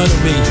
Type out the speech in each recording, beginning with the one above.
Not At Me.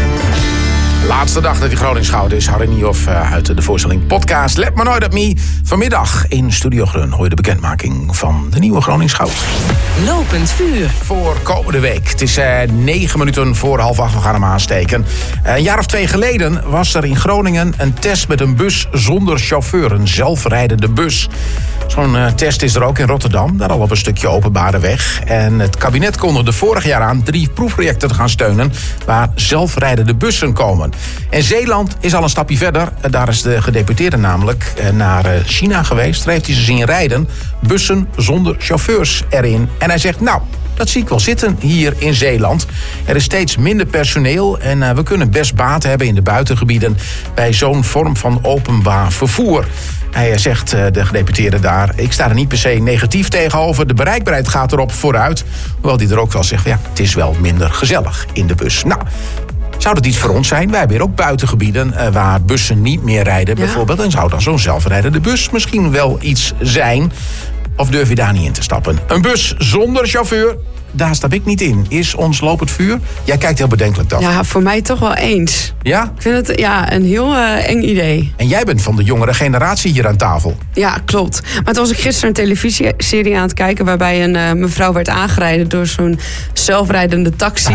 Laatste dag dat die Groningen Goud is. Harry Niehoff uit de voorstelling podcast Let Me Not At Me. Vanmiddag in Studio Grun hoor je de bekendmaking van de nieuwe Groningen Goud. Lopend vuur. Voor komende week. Het is 9 minuten voor 7:30. We gaan hem aansteken. Een jaar of 2 geleden was er in Groningen een test met een bus zonder chauffeur. Een zelfrijdende bus. Zo'n test is er ook in Rotterdam. Daar al op een stukje openbare weg. En het kabinet kondigde vorig jaar aan 3 proefprojecten te gaan steunen waar zelfrijdende bussen komen. En Zeeland is al een stapje verder. Daar is de gedeputeerde namelijk naar China geweest. Daar heeft hij ze zien rijden. Bussen zonder chauffeurs erin. En hij zegt, nou, dat zie ik wel zitten hier in Zeeland. Er is steeds minder personeel en we kunnen best baat hebben in de buitengebieden bij zo'n vorm van openbaar vervoer. Hij zegt, de gedeputeerde daar, ik sta er niet per se negatief tegenover. De bereikbaarheid gaat erop vooruit. Hoewel hij er ook wel zegt, ja, het is wel minder gezellig in de bus. Nou, zou dat iets voor ons zijn? Wij hebben hier ook buitengebieden waar bussen niet meer rijden bijvoorbeeld. En zou dan zo'n zelfrijdende bus misschien wel iets zijn? Of durf je daar niet in te stappen? Een bus zonder chauffeur, daar stap ik niet in. Is ons lopend vuur? Jij kijkt heel bedenkelijk dan. Ja, voor mij toch wel eens. Ja? Ik vind het een heel eng idee. En jij bent van de jongere generatie hier aan tafel. Ja, klopt. Maar toen was ik gisteren een televisieserie aan het kijken waarbij een mevrouw werd aangereden door zo'n zelfrijdende taxi.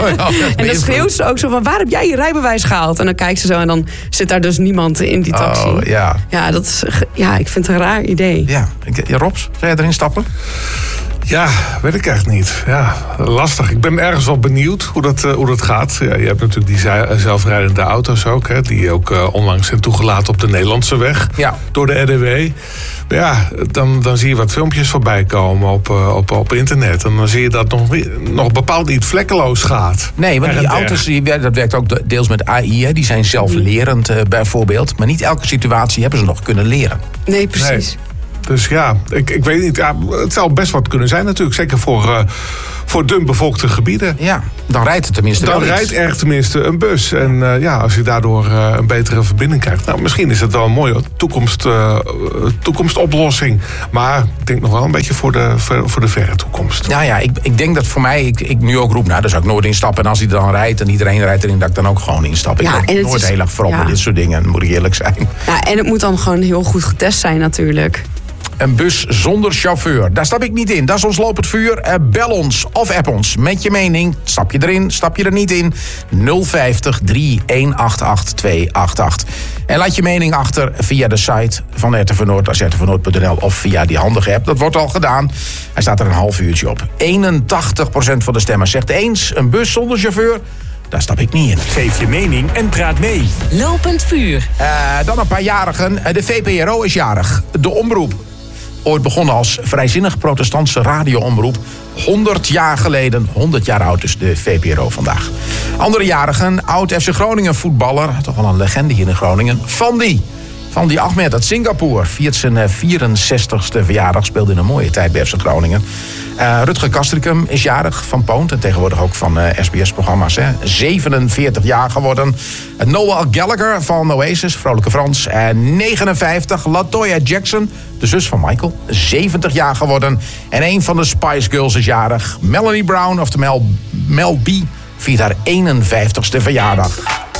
En dan schreeuwt ze ook zo van, waar heb jij je rijbewijs gehaald? En dan kijkt ze zo en dan zit daar dus niemand in die taxi. Ja, dat is, ik vind het een raar idee. Ja, Robs, zou jij erin stappen? Ja, weet ik echt niet. Ja, lastig. Ik ben ergens wel benieuwd hoe dat gaat. Ja, je hebt natuurlijk die zelfrijdende auto's ook, hè, die ook onlangs zijn toegelaten op de Nederlandse weg. Ja. Door de RDW. Maar ja, dan zie je wat filmpjes voorbij komen op internet. En dan zie je dat nog bepaald niet vlekkeloos gaat. Nee, want die auto's, dat werkt ook deels met AI. Hè, die zijn zelflerend bijvoorbeeld. Maar niet elke situatie hebben ze nog kunnen leren. Nee, precies. Nee. Dus ja, ik weet niet. Ja, het zou best wat kunnen zijn natuurlijk. Zeker voor dunbevolkte gebieden. Ja, dan rijdt het tenminste wel Dan rijdt er tenminste een bus. En als je daardoor een betere verbinding krijgt. Nou, misschien is het wel een mooie toekomstoplossing. Maar ik denk nog wel een beetje voor de verre toekomst. Ja, ik denk dat voor mij, ik nu ook roep, nou, daar zou ik nooit instappen. En als hij dan rijdt en iedereen rijdt erin, dat ik dan ook gewoon instap. Ik ben nooit heel erg voorop met dit soort dingen, moet ik eerlijk zijn. Ja, en het moet dan gewoon heel goed getest zijn natuurlijk. Een bus zonder chauffeur. Daar stap ik niet in. Dat is ons lopend vuur. Bel ons of app ons met je mening. Stap je erin, stap je er niet in. 050 3188 288. En laat je mening achter via de site van RTV Noord, rtvnoord.nl of via die handige app. Dat wordt al gedaan. Hij staat er een half uurtje op. 81% van de stemmers zegt eens. Een bus zonder chauffeur. Daar stap ik niet in. Geef je mening en praat mee. Lopend vuur. Dan een paar jarigen. De VPRO is jarig. De omroep. Ooit begonnen als vrijzinnig protestantse radioomroep. 100 jaar geleden, 100 jaar oud is de VPRO vandaag. Andere jarigen, oud FC Groningen voetballer, toch wel een legende hier in Groningen, Fandi Ahmed uit Singapore viert zijn 64ste verjaardag, speelde in een mooie tijd bij FC Groningen. Rutger Kastrikum is jarig, van Poont en tegenwoordig ook van SBS-programma's. 47 jaar geworden. Noel Gallagher van Oasis, vrolijke Frans. 59, LaToya Jackson, de zus van Michael, 70 jaar geworden. En een van de Spice Girls is jarig. Melanie Brown, oftewel Mel B, viert haar 51ste verjaardag.